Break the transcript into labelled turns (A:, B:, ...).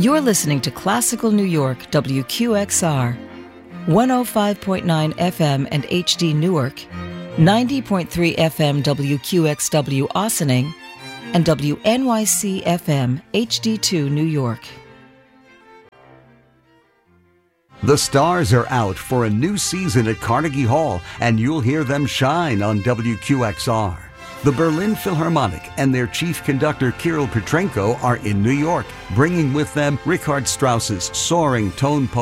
A: You're listening to Classical New York, WQXR, 105.9 FM and HD Newark, 90.3 FM WQXW Ossining, and WNYC FM HD2 New York.
B: The stars are out for a new season at Carnegie Hall, and you'll hear them shine on WQXR. The Berlin Philharmonic and their chief conductor Kirill Petrenko are in New York, bringing with them Richard Strauss's soaring tone